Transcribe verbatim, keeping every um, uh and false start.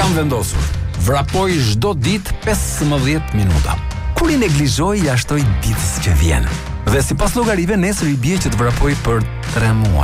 Kam vendosur. Vrapoj çdo ditë pesëmbëdhjetë minuta. Kur i neglizhoj, i ashtoj ditës që vjen. Dhe sipas llogarive nesër i bie që të vrapoj për tre muaj.